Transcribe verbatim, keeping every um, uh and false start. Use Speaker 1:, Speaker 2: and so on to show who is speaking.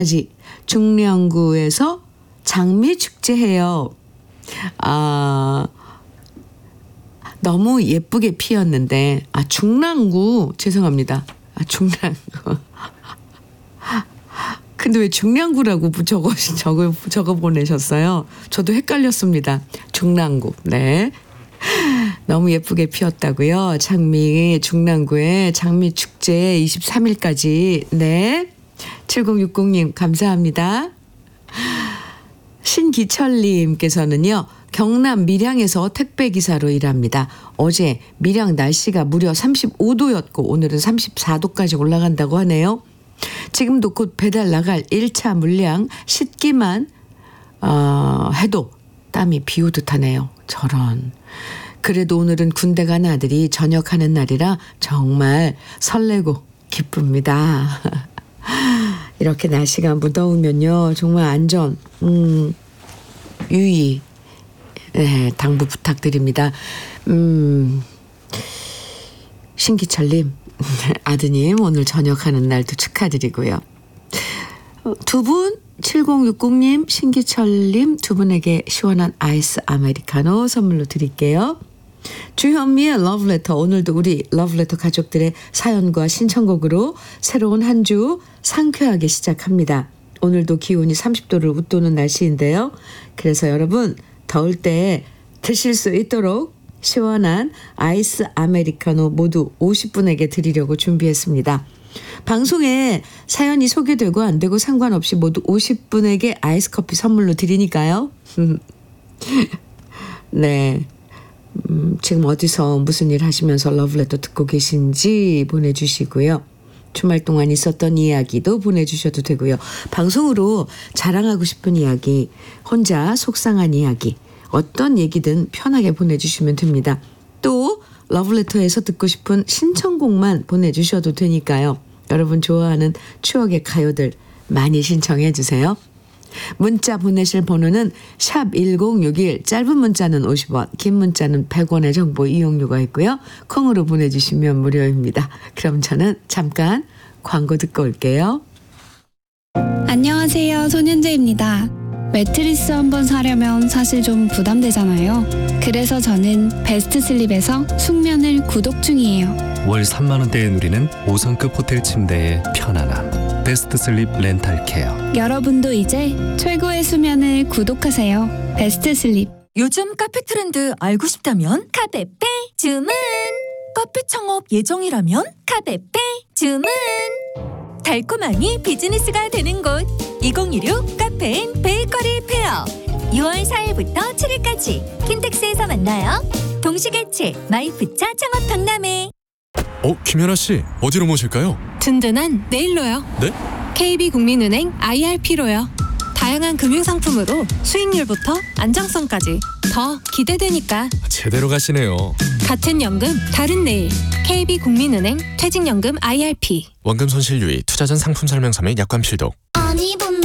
Speaker 1: 중량구에서 장미 축제해요. 아, 너무 예쁘게 피었는데, 아, 중랑구, 죄송합니다. 아, 중랑구. 근데 왜 중량구라고 적어, 적어, 적어 보내셨어요? 저도 헷갈렸습니다. 중랑구. 네. 너무 예쁘게 피었다고요. 장미, 중랑구의 장미 축제 이십삼 일까지. 네. 칠공육공님, 감사합니다. 신기철님께서는요, 경남 밀양에서 택배기사로 일합니다. 어제 밀양 날씨가 무려 삼십오 도였고 오늘은 삼십사 도까지 올라간다고 하네요. 지금도 곧 배달 나갈 일 차 물량 싣기만 어, 해도 땀이 비오듯 하네요. 저런. 그래도 오늘은 군대 간 아들이 전역하는 날이라 정말 설레고 기쁩니다. 이렇게 날씨가 무더우면요, 정말 안전, 음, 유의, 네, 당부 부탁드립니다. 음, 신기철님, 아드님 오늘 전역하는 날도 축하드리고요. 두 분, 칠공육공님, 신기철님 두 분에게 시원한 아이스 아메리카노 선물로 드릴게요. 주현미의 러브레터, 오늘도 우리 러브레터 가족들의 사연과 신청곡으로 새로운 한 주 상쾌하게 시작합니다. 오늘도 기온이 삼십 도를 웃도는 날씨인데요. 그래서 여러분 더울 때 드실 수 있도록 시원한 아이스 아메리카노 모두 오십 분에게 드리려고 준비했습니다. 방송에 사연이 소개되고 안 되고 상관없이 모두 오십 분에게 아이스 커피 선물로 드리니까요. 네. 음, 지금 어디서 무슨 일 하시면서 러브레터 듣고 계신지 보내주시고요. 주말 동안 있었던 이야기도 보내주셔도 되고요. 방송으로 자랑하고 싶은 이야기, 혼자 속상한 이야기, 어떤 얘기든 편하게 보내주시면 됩니다. 또 러브레터에서 듣고 싶은 신청곡만 보내주셔도 되니까요. 여러분 좋아하는 추억의 가요들 많이 신청해 주세요. 문자 보내실 번호는 샵 일공육일, 짧은 문자는 오십 원, 긴 문자는 백 원의 정보 이용료가 있고요. 콩으로 보내주시면 무료입니다. 그럼 저는 잠깐 광고 듣고 올게요.
Speaker 2: 안녕하세요, 손현재입니다. 매트리스 한번 사려면 사실 좀 부담되잖아요. 그래서 저는 베스트슬립에서 숙면을 구독 중이에요.
Speaker 3: 월 삼만 원대에 누리는 오 성급 호텔 침대의 편안함. 베스트슬립 렌탈케어.
Speaker 2: 여러분도 이제 최고의 수면을 구독하세요. 베스트슬립.
Speaker 4: 요즘 카페 트렌드 알고 싶다면 카페페 주문. 카페 창업 예정이라면 카페페 주문. 달콤함이 비즈니스가 되는 곳 이공일육 카페인 베이커리 페어. 유월 사일부터 칠일까지 킨텍스에서 만나요. 동시개최 마이프차 창업 박람회.
Speaker 5: 어, 김연아 씨, 어디로 모실까요?
Speaker 6: 든든한 내일로요.
Speaker 5: 네?
Speaker 6: 케이비국민은행 아이알피로요. 다양한 금융상품으로 수익률부터 안정성까지 더 기대되니까.
Speaker 5: 제대로 가시네요.
Speaker 6: 같은 연금 다른 내일. 케이비국민은행 퇴직연금 아이알피.
Speaker 5: 원금 손실 유의, 투자 전 상품 설명서 및 약관 필독.